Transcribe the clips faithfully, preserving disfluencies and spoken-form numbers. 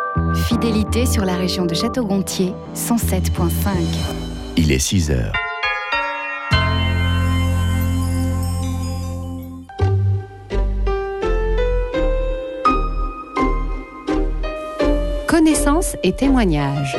Fidélité sur la région de Château-Gontier, cent sept virgule cinq. Il est six heures. Connaissances et témoignages.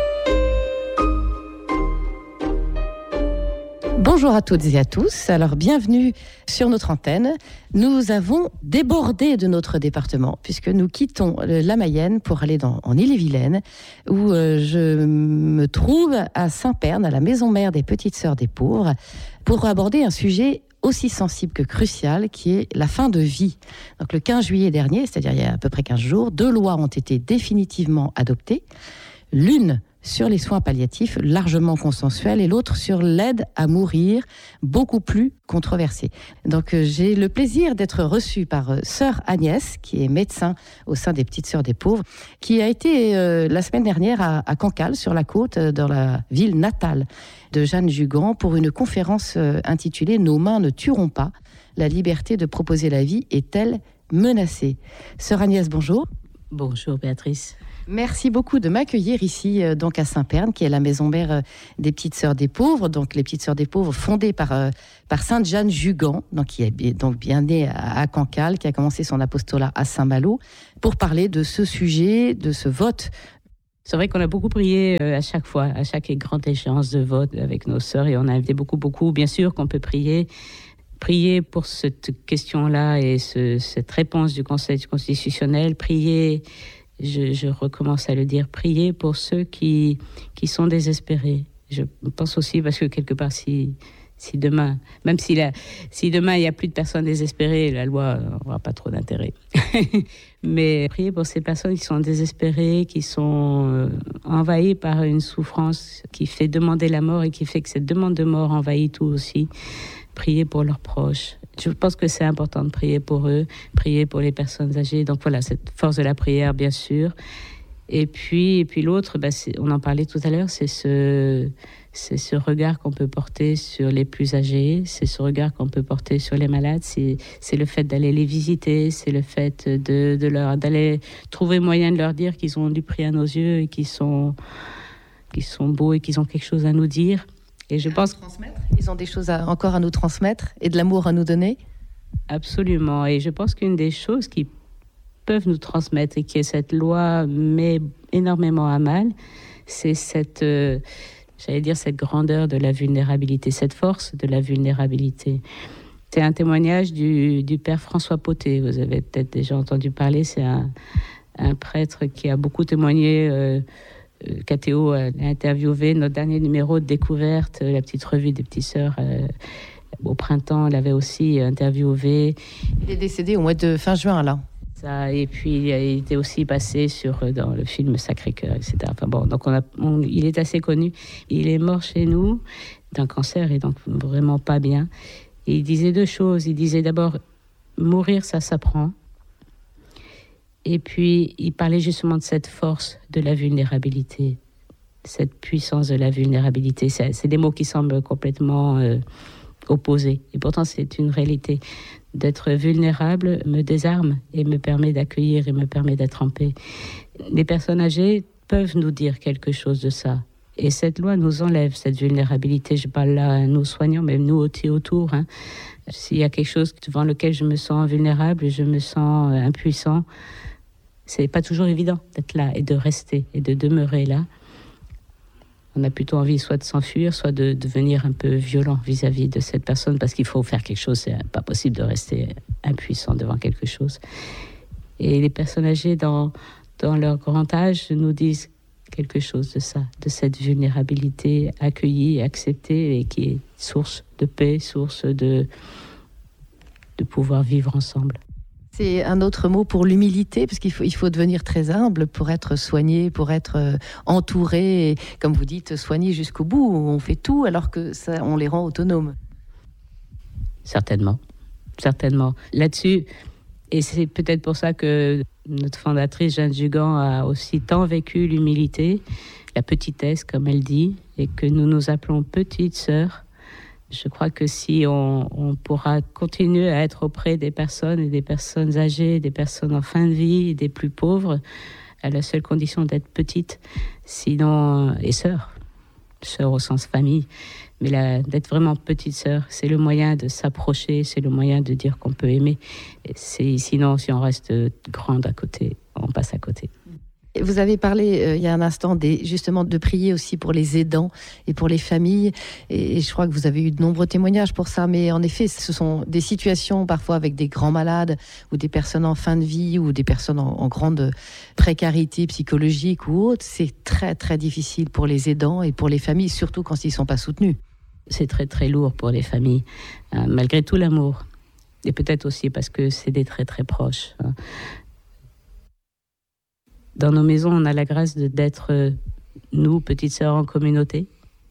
Bonjour à toutes et à tous, alors bienvenue sur notre antenne. Nous avons débordé de notre département puisque nous quittons la Mayenne pour aller dans, en Ille-et-Vilaine où euh, je me trouve à Saint-Pern, à la maison mère des Petites Sœurs des Pauvres, pour aborder un sujet aussi sensible que crucial, qui est la fin de vie. Donc le quinze juillet dernier, c'est-à-dire il y a à peu près quinze jours, deux lois ont été définitivement adoptées. L'une sur les soins palliatifs, largement consensuelle, et l'autre sur l'aide à mourir, beaucoup plus controversée. Donc euh, j'ai le plaisir d'être reçue par euh, sœur Agnès, qui est médecin au sein des Petites Sœurs des Pauvres, qui a été euh, la semaine dernière à, à Cancale, sur la côte, euh, dans la ville natale de Jeanne Jugan, pour une conférence euh, intitulée « Nos mains ne tueront pas, la liberté de proposer la vie est-elle menacée ?» Sœur Agnès, bonjour. Bonjour Béatrice. Merci beaucoup de m'accueillir ici euh, donc à Saint-Pern, qui est la maison mère euh, des Petites Sœurs des Pauvres. Donc les Petites Sœurs des Pauvres fondées par euh, par Sainte Jeanne Jugan, donc qui est donc bien née à, à Cancale, qui a commencé son apostolat à Saint-Malo, pour parler de ce sujet, de ce vote. C'est vrai qu'on a beaucoup prié euh, à chaque fois, à chaque grande échéance de vote avec nos sœurs, et on a invité beaucoup, beaucoup. Bien sûr qu'on peut prier. Prier pour cette question-là et ce, cette réponse du Conseil constitutionnel. Prier, je, je recommence à le dire, prier pour ceux qui, qui sont désespérés. Je pense aussi parce que quelque part, si, si demain, même si, la, si demain il n'y a plus de personnes désespérées, la loi n'aura pas trop d'intérêt. Mais prier pour ces personnes qui sont désespérées, qui sont euh, envahies par une souffrance qui fait demander la mort et qui fait que cette demande de mort envahit tout aussi. Prier pour leurs proches. Je pense que c'est important de prier pour eux, prier pour les personnes âgées. Donc voilà, cette force de la prière, bien sûr. Et puis, et puis l'autre, bah, c'est, on en parlait tout à l'heure, c'est ce, c'est ce regard qu'on peut porter sur les plus âgés, c'est ce regard qu'on peut porter sur les malades, c'est, c'est le fait d'aller les visiter, c'est le fait de, de leur, d'aller trouver moyen de leur dire qu'ils ont du prix à nos yeux et qu'ils sont, qu'ils sont beaux et qu'ils ont quelque chose à nous dire. Et je pense ils ont des choses à, encore à nous transmettre et de l'amour à nous donner. Absolument. Et je pense qu'une des choses qui peuvent nous transmettre et que cette loi met énormément à mal, c'est cette, euh, j'allais dire, cette grandeur de la vulnérabilité, cette force de la vulnérabilité. C'est un témoignage du, du père François Poté. Vous avez peut-être déjà entendu parler. C'est un, un prêtre qui a beaucoup témoigné. Euh, K T O a interviewé notre dernier numéro de découverte, la petite revue des Petites Sœurs. Euh, au printemps, elle avait aussi interviewé. Il est décédé au mois de fin juin, là. Ça, et puis, il était aussi passé sur, dans le film Sacré-Cœur, et cetera. Enfin bon, donc on a, on, il est assez connu. Il est mort chez nous d'un cancer et donc vraiment pas bien. Et il disait deux choses. Il disait d'abord, mourir, ça s'apprend. Et puis, il parlait justement de cette force de la vulnérabilité, cette puissance de la vulnérabilité. C'est, c'est des mots qui semblent complètement euh, opposés. Et pourtant, c'est une réalité. D'être vulnérable me désarme et me permet d'accueillir et me permet d'être en paix. Les personnes âgées peuvent nous dire quelque chose de ça. Et cette loi nous enlève cette vulnérabilité. Je parle là à nos soignants, mais nous aussi autour. Hein. S'il y a quelque chose devant lequel je me sens vulnérable, je me sens euh, impuissant, c'est pas toujours évident d'être là et de rester et de demeurer là. On a plutôt envie soit de s'enfuir, soit de devenir un peu violent vis-à-vis de cette personne parce qu'il faut faire quelque chose. C'est pas possible de rester impuissant devant quelque chose. Et les personnes âgées, dans, dans leur grand âge, nous disent quelque chose de ça, de cette vulnérabilité accueillie, acceptée et qui est source de paix, source de, de pouvoir vivre ensemble. C'est un autre mot pour l'humilité, parce qu'il faut, il faut devenir très humble pour être soigné, pour être euh, entouré, et, comme vous dites, soigné jusqu'au bout. On fait tout alors que ça, on les rend autonomes. Certainement, certainement. Là-dessus, et c'est peut-être pour ça que notre fondatrice Jeanne Jugan a aussi tant vécu l'humilité, la petitesse, comme elle dit, et que nous nous appelons petites sœurs. Je crois que si on, on pourra continuer à être auprès des personnes et des personnes âgées, des personnes en fin de vie, des plus pauvres, à la seule condition d'être petite, sinon, et sœur, sœur au sens famille, mais la, d'être vraiment petite sœur, c'est le moyen de s'approcher, c'est le moyen de dire qu'on peut aimer. Et c'est, sinon, si on reste grande à côté, on passe à côté. Vous avez parlé euh, il y a un instant des, justement de prier aussi pour les aidants et pour les familles, et, et je crois que vous avez eu de nombreux témoignages pour ça, mais en effet ce sont des situations parfois avec des grands malades ou des personnes en fin de vie ou des personnes en, en grande précarité psychologique ou autre. C'est très très difficile pour les aidants et pour les familles, surtout quand ils ne sont pas soutenus. C'est très très lourd pour les familles, euh, malgré tout l'amour, et peut-être aussi parce que c'est des très très proches. Hein. Dans nos maisons, on a la grâce de, d'être, euh, nous, petites sœurs en communauté.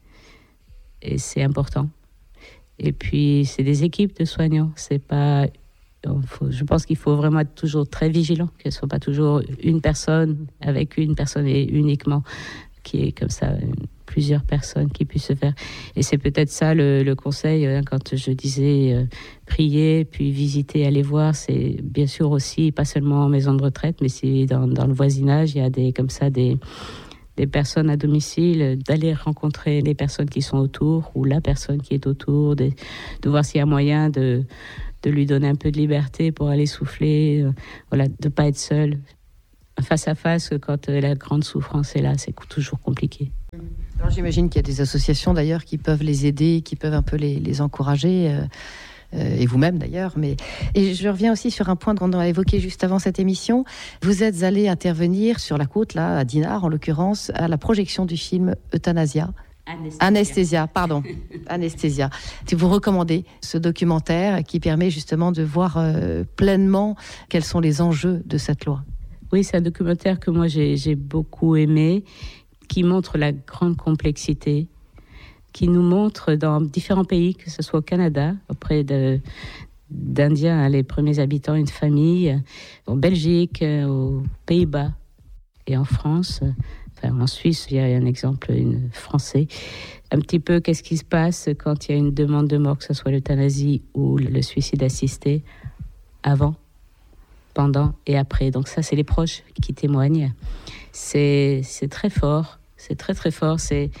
Et c'est important. Et puis, c'est des équipes de soignants. C'est pas, faut, je pense qu'il faut vraiment être toujours très vigilant, qu'elle ne soit pas toujours une personne avec une personne et uniquement, qui est comme ça, plusieurs personnes qui puissent se faire. Et c'est peut-être ça le, le conseil, hein, quand je disais euh, prier, puis visiter, aller voir, c'est bien sûr aussi, pas seulement en maison de retraite, mais c'est dans, dans le voisinage, il y a des, comme ça des, des personnes à domicile, d'aller rencontrer les personnes qui sont autour, ou la personne qui est autour, de, de voir s'il y a moyen de, de lui donner un peu de liberté pour aller souffler, euh, voilà, de ne pas être seul. Face à face, quand la grande souffrance est là, c'est toujours compliqué. Alors, j'imagine qu'il y a des associations d'ailleurs qui peuvent les aider, qui peuvent un peu les, les encourager, euh, euh, et vous-même d'ailleurs. Mais... Et je reviens aussi sur un point qu'on a évoqué juste avant cette émission. Vous êtes allé intervenir sur la côte, là, à Dinard en l'occurrence, à la projection du film Euthanasia. Anesthésia, Anesthésia pardon. Anesthésia. Vous recommandez ce documentaire qui permet justement de voir euh, pleinement quels sont les enjeux de cette loi. Oui, c'est un documentaire que moi j'ai, j'ai beaucoup aimé, qui montre la grande complexité, qui nous montre dans différents pays, que ce soit au Canada, auprès de, d'Indiens, hein, les premiers habitants, une famille, en Belgique, aux Pays-Bas et en France. Enfin, en Suisse, il y a un exemple une, français. Un petit peu, qu'est-ce qui se passe quand il y a une demande de mort, que ce soit l'euthanasie ou le suicide assisté, avant, pendant et après. Donc ça, c'est les proches qui témoignent. C'est, c'est très fort, c'est très très fort. C'est...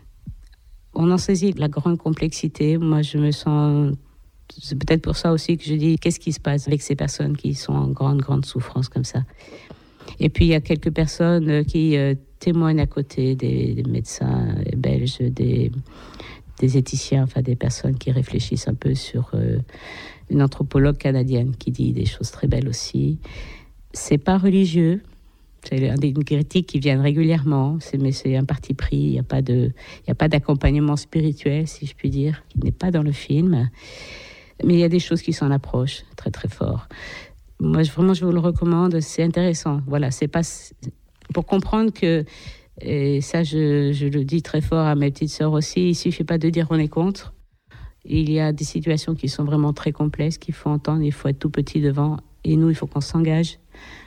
On en saisit la grande complexité. Moi, je me sens... C'est peut-être pour ça aussi que je dis, qu'est-ce qui se passe avec ces personnes qui sont en grande, grande souffrance comme ça. Et puis, il y a quelques personnes qui euh, témoignent à côté, des, des médecins belges, des, des éthiciens, enfin des personnes qui réfléchissent un peu sur... Euh, une anthropologue canadienne qui dit des choses très belles aussi. C'est pas religieux, c'est une critique qui vient régulièrement, c'est, mais c'est un parti pris, il n'y a pas de, il y a pas d'accompagnement spirituel, si je puis dire, qui n'est pas dans le film. Mais il y a des choses qui s'en approchent très très fort. Moi, je, vraiment, je vous le recommande, c'est intéressant. Voilà, c'est pas pour comprendre que, et ça, je, je le dis très fort à mes petites sœurs aussi, il suffit pas de dire on est contre. Il y a des situations qui sont vraiment très complexes, qu'il faut entendre, il faut être tout petit devant. Et nous, il faut qu'on s'engage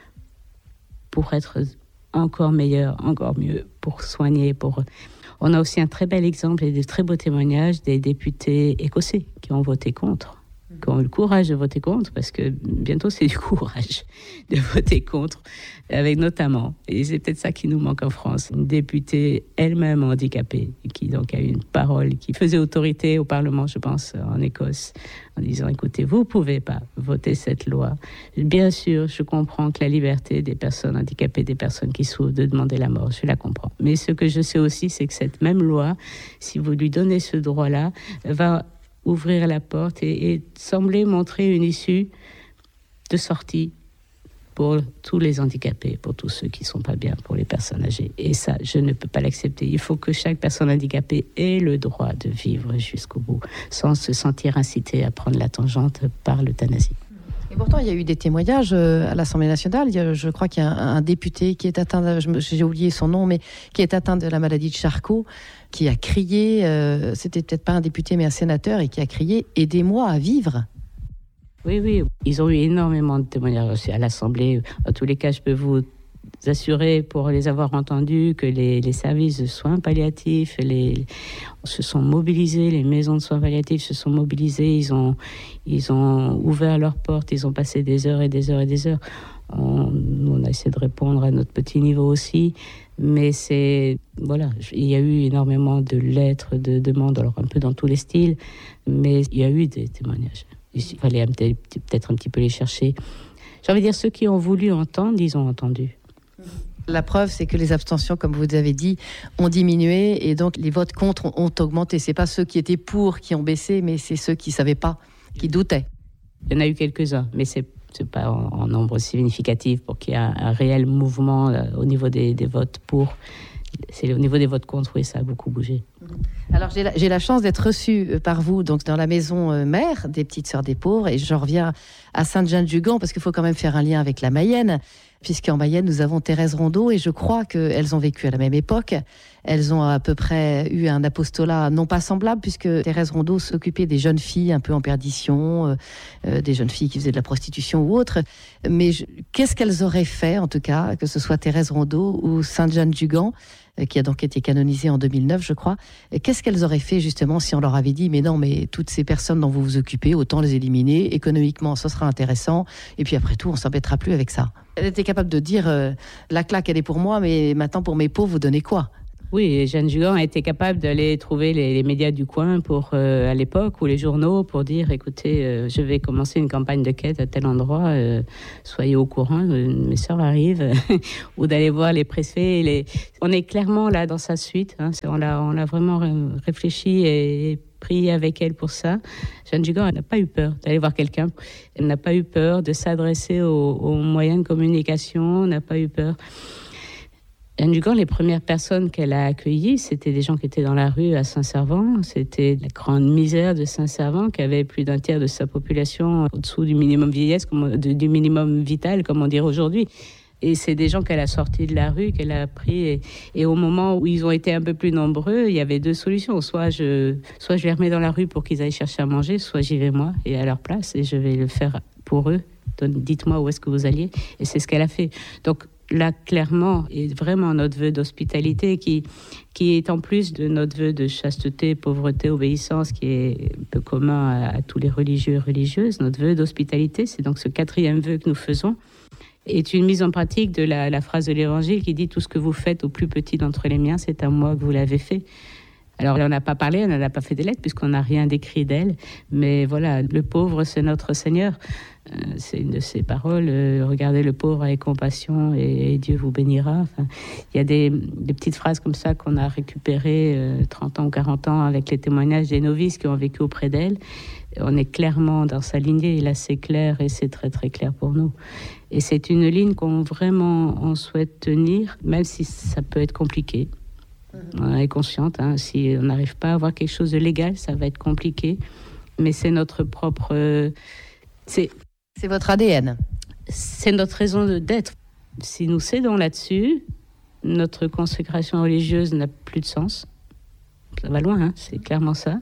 pour être encore meilleur, encore mieux, pour soigner. Pour... On a aussi un très bel exemple et de très beaux témoignages des députés écossais qui ont voté contre, qui ont eu le courage de voter contre, parce que bientôt c'est du courage de voter contre, avec notamment, et c'est peut-être ça qui nous manque en France, une députée elle-même handicapée, qui donc a eu une parole, qui faisait autorité au Parlement, je pense, en Écosse, en disant, écoutez, vous ne pouvez pas voter cette loi. Bien sûr, je comprends que la liberté des personnes handicapées, des personnes qui souffrent de demander la mort, je la comprends. Mais ce que je sais aussi, c'est que cette même loi, si vous lui donnez ce droit-là, va ouvrir la porte et, et sembler montrer une issue de sortie pour tous les handicapés, pour tous ceux qui ne sont pas bien, pour les personnes âgées. Et ça, je ne peux pas l'accepter. Il faut que chaque personne handicapée ait le droit de vivre jusqu'au bout, sans se sentir incitée à prendre la tangente par l'euthanasie. Et pourtant, il y a eu des témoignages à l'Assemblée nationale. Il y a, je crois qu'il y a un, un député qui est atteint, de, j'ai oublié son nom, mais qui est atteint de la maladie de Charcot, qui a crié, euh, c'était peut-être pas un député, mais un sénateur, et qui a crié « Aidez-moi à vivre ». Oui, oui, ils ont eu énormément de témoignages aussi à l'Assemblée. En tous les cas, je peux vous assurer, pour les avoir entendus, que les, les services de soins palliatifs les, les, se sont mobilisés, les maisons de soins palliatifs se sont mobilisées, ils ont, ils ont ouvert leurs portes, ils ont passé des heures et des heures et des heures. On, on on a essayé de répondre à notre petit niveau aussi. Mais c'est, voilà, il y a eu énormément de lettres, de demandes, alors un peu dans tous les styles, mais il y a eu des témoignages. Il fallait peut-être un petit peu les chercher. J'ai envie de dire, ceux qui ont voulu entendre, ils ont entendu. La preuve, c'est que les abstentions, comme vous avez dit, ont diminué et donc les votes contre ont, ont augmenté. C'est pas ceux qui étaient pour qui ont baissé, mais c'est ceux qui savaient pas, qui doutaient. Il y en a eu quelques-uns, mais c'est c'est pas en, en nombre significatif pour qu'il y ait un, un réel mouvement euh, au niveau des, des votes pour. C'est au niveau des votes contre, oui, ça a beaucoup bougé. Alors, j'ai la, j'ai la chance d'être reçue par vous donc, dans la maison euh, mère des Petites Sœurs des Pauvres, et je reviens à Sainte-Jeanne-du-Gand, parce qu'il faut quand même faire un lien avec la Mayenne, puisqu'en Mayenne, nous avons Thérèse Rondeau, et je crois qu'elles ont vécu à la même époque. Elles ont à peu près eu un apostolat non pas semblable, puisque Thérèse Rondeau s'occupait des jeunes filles un peu en perdition, euh, euh, des jeunes filles qui faisaient de la prostitution ou autre. Mais je, qu'est-ce qu'elles auraient fait, en tout cas, que ce soit Thérèse Rondeau ou Sainte-Jeanne-du-Gand, euh, qui a donc été canonisée en deux mille neuf, je crois. Qu'est-ce qu'elles auraient fait, justement, si on leur avait dit « Mais non, mais toutes ces personnes dont vous vous occupez, autant les éliminer. Économiquement, ça sera intéressant. Et puis après tout, on ne s'embêtera plus avec ça. » Elle était capable de dire euh, « La claque, elle est pour moi, mais maintenant, pour mes pauvres, vous donnez quoi ?» Oui, Jeanne Jugan a été capable d'aller trouver les, les médias du coin pour, euh, à l'époque, ou les journaux, pour dire, écoutez, euh, je vais commencer une campagne de quête à tel endroit, euh, soyez au courant, euh, mes sœurs arrivent, ou d'aller voir les préfets. Les... On est clairement là dans sa suite, hein, on, l'a, on l'a vraiment réfléchi et prié avec elle pour ça. Jeanne Jugan, elle n'a pas eu peur d'aller voir quelqu'un, elle n'a pas eu peur de s'adresser aux, aux moyens de communication, n'a pas eu peur... Jeanne Jugan, les premières personnes qu'elle a accueillies, c'était des gens qui étaient dans la rue à Saint-Servant. C'était la grande misère de Saint-Servant, qui avait plus d'un tiers de sa population au-dessous du minimum vieillesse, comme, du minimum vital, comme on dirait aujourd'hui. Et c'est des gens qu'elle a sortis de la rue, qu'elle a pris. Et, et au moment où ils ont été un peu plus nombreux, il y avait deux solutions. Soit je, soit je les remets dans la rue pour qu'ils aillent chercher à manger, soit j'y vais moi et à leur place et je vais le faire pour eux. Donc, dites-moi où est-ce que vous alliez. Et c'est ce qu'elle a fait. Donc, là, clairement, est vraiment notre vœu d'hospitalité qui, qui est en plus de notre vœu de chasteté, pauvreté, obéissance, qui est un peu commun à, à tous les religieux et religieuses. Notre vœu d'hospitalité, c'est donc ce quatrième vœu que nous faisons, est une mise en pratique de la, la phrase de l'Évangile qui dit « Tout ce que vous faites au plus petit d'entre les miens, c'est à moi que vous l'avez fait ». Alors, on n'a pas parlé, on n'a pas fait des lettres, puisqu'on n'a rien décrit d'elle. Mais voilà, le pauvre, c'est notre Seigneur. Euh, c'est une de ses paroles. Euh, regardez le pauvre avec compassion et, et Dieu vous bénira. Enfin, il y a des, des petites phrases comme ça qu'on a récupérées euh, trente ans ou quarante ans avec les témoignages des novices qui ont vécu auprès d'elle. On est clairement dans sa lignée. Et là, c'est clair et c'est très, très clair pour nous. Et c'est une ligne qu'on vraiment on souhaite tenir, même si ça peut être compliqué. On est consciente, hein, si on n'arrive pas à avoir quelque chose de légal, ça va être compliqué. Mais c'est notre propre... Euh, c'est, c'est votre A D N. C'est notre raison de, d'être. Si nous cédons là-dessus, notre consécration religieuse n'a plus de sens. Ça va loin, hein, c'est clairement ça.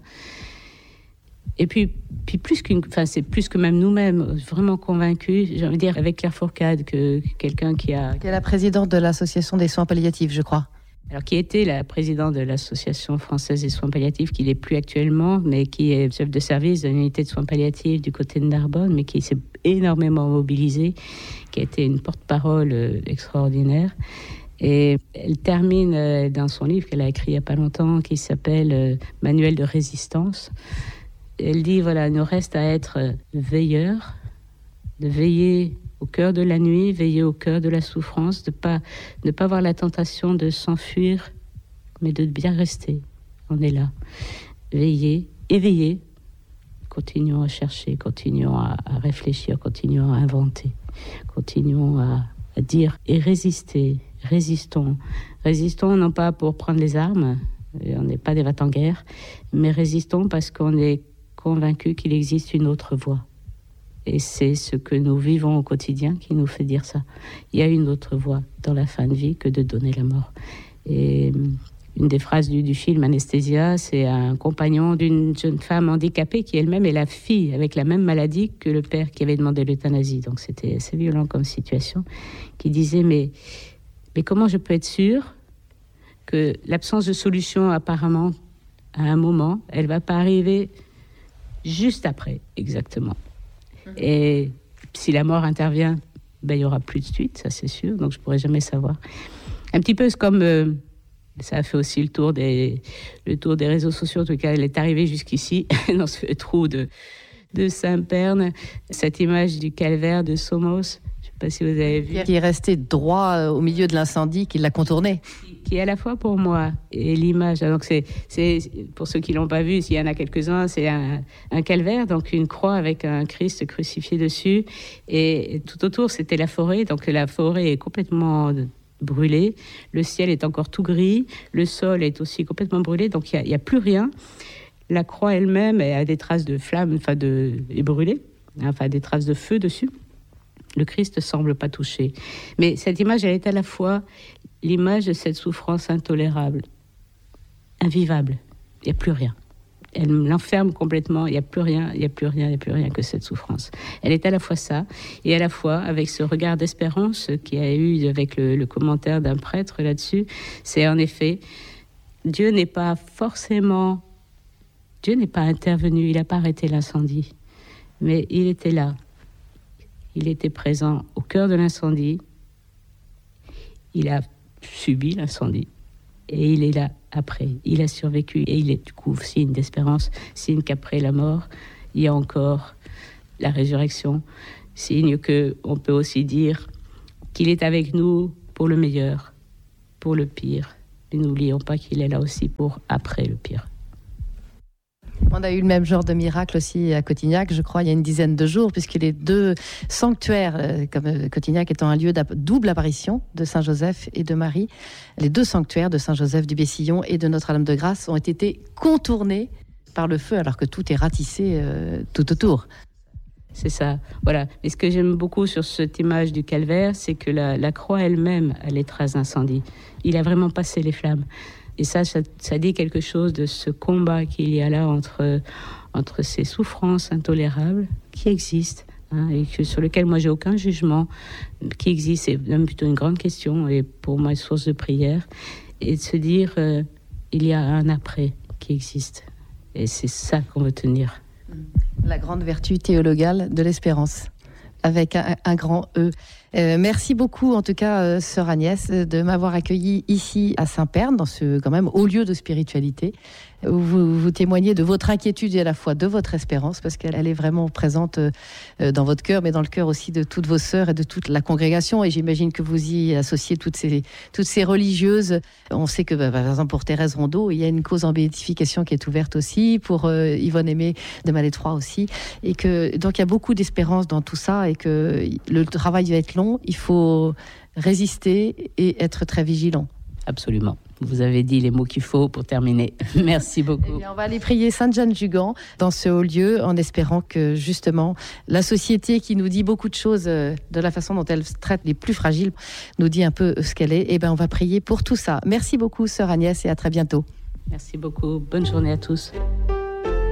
Et puis, puis plus qu'une, enfin, c'est plus que même nous-mêmes, vraiment convaincus, j'ai envie de dire, avec Claire Fourcade, que, que quelqu'un qui a... Qui est la présidente de l'Association des soins palliatifs, je crois. Alors, qui était la présidente de l'Association française des soins palliatifs, qui n'est plus actuellement, mais qui est chef de service de l'unité de soins palliatifs du côté de Narbonne, mais qui s'est énormément mobilisée, qui a été une porte-parole euh, extraordinaire. Et elle termine euh, dans son livre qu'elle a écrit il n'y a pas longtemps, qui s'appelle euh, « Manuel de résistance ». Elle dit, voilà, il nous reste à être veilleurs, de veiller au cœur de la nuit, veiller au cœur de la souffrance, de pas, ne pas avoir la tentation de s'enfuir, mais de bien rester. On est là. Veiller, éveiller. Continuons à chercher, continuons à, à réfléchir, continuons à inventer, continuons à, à dire et résister. Résistons. Résistons non pas pour prendre les armes, on n'est pas des va-t-en-guerre, mais résistons parce qu'on est convaincus qu'il existe une autre voie. Et c'est ce que nous vivons au quotidien qui nous fait dire ça. Il y a une autre voie dans la fin de vie que de donner la mort. Et une des phrases du, du film Anesthésia, c'est un compagnon d'une jeune femme handicapée qui elle-même est la fille avec la même maladie que le père qui avait demandé l'euthanasie. Donc c'était assez violent comme situation. Qui disait mais, mais comment je peux être sûre que l'absence de solution apparemment à un moment, elle ne va pas arriver juste après, exactement. Et si la mort intervient ben, il n'y aura plus de suite, ça c'est sûr, donc je ne pourrai jamais savoir. Un petit peu comme... Euh, ça a fait aussi le tour, des, le tour des réseaux sociaux, en tout cas, elle est arrivée jusqu'ici, dans ce trou de, de Saint-Pern, cette image du calvaire de Somos, je ne sais pas si vous avez vu. Qui est resté droit au milieu de l'incendie, qui l'a contourné. Qui est à la fois pour moi et l'image. Donc c'est, c'est pour ceux qui l'ont pas vu, s'il y en a quelques-uns, c'est un, un calvaire, donc une croix avec un Christ crucifié dessus. Et tout autour, c'était la forêt. Donc la forêt est complètement brûlée. Le ciel est encore tout gris. Le sol est aussi complètement brûlé. Donc il n'y a, a plus rien. La croix elle-même a des traces de flammes, enfin de, est brûlée, enfin des traces de feu dessus. Le Christ ne semble pas touché. Mais cette image, elle est à la fois l'image de cette souffrance intolérable, invivable. Il n'y a plus rien. Elle l'enferme complètement. Il n'y a plus rien, il n'y a plus rien, il n'y a plus rien que cette souffrance. Elle est à la fois ça, et à la fois avec ce regard d'espérance qu'il y a eu avec le, le commentaire d'un prêtre là-dessus. C'est en effet, Dieu n'est pas forcément... Dieu n'est pas intervenu, il n'a pas arrêté l'incendie. Mais il était là. Il était présent au cœur de l'incendie. Il a subi l'incendie. Et il est là après. Il a survécu. Et il est du coup signe d'espérance, signe qu'après la mort, il y a encore la résurrection. Signe qu'on peut aussi dire qu'il est avec nous pour le meilleur, pour le pire. Mais n'oublions pas qu'il est là aussi pour après le pire. On a eu le même genre de miracle aussi à Cotignac, je crois, il y a une dizaine de jours, puisque les deux sanctuaires, euh, comme euh, Cotignac étant un lieu de double apparition de Saint-Joseph et de Marie, les deux sanctuaires de Saint-Joseph du Bessillon et de Notre-Dame-de-Grâce ont été contournés par le feu, alors que tout est ratissé euh, tout autour. C'est ça, voilà. Et ce que j'aime beaucoup sur cette image du calvaire, c'est que la, la croix elle-même a les traces d'incendie. Il a vraiment passé les flammes. Et ça, ça, ça dit quelque chose de ce combat qu'il y a là entre, entre ces souffrances intolérables qui existent, hein, et que, sur lesquelles moi j'ai aucun jugement, qui existent, c'est même plutôt une grande question, et pour moi une source de prière, et de se dire, euh, il y a un après qui existe. Et c'est ça qu'on veut tenir. La grande vertu théologale de l'espérance, avec un, un grand E. Euh, merci beaucoup, en tout cas, euh, sœur Agnès, de m'avoir accueilli ici à Saint-Pern, dans ce quand même haut lieu de spiritualité, où vous, vous témoignez de votre inquiétude et à la fois de votre espérance, parce qu'elle elle est vraiment présente euh, dans votre cœur, mais dans le cœur aussi de toutes vos sœurs et de toute la congrégation. Et j'imagine que vous y associez toutes ces, toutes ces religieuses. On sait que, bah, par exemple, pour Thérèse Rondeau, il y a une cause en béatification qui est ouverte aussi, pour euh, Yvonne Aimé de Malétroit aussi. Et que, donc, il y a beaucoup d'espérance dans tout ça et que le travail va être long. Il faut résister et être très vigilant. Absolument. Vous avez dit les mots qu'il faut pour terminer. Merci beaucoup. Eh bien, on va aller prier Sainte Jeanne Jugan dans ce haut lieu, en espérant que justement la société qui nous dit beaucoup de choses de la façon dont elle traite les plus fragiles nous dit un peu ce qu'elle est. Eh bien, on va prier pour tout ça. Merci beaucoup, sœur Agnès, et à très bientôt. Merci beaucoup. Bonne journée à tous.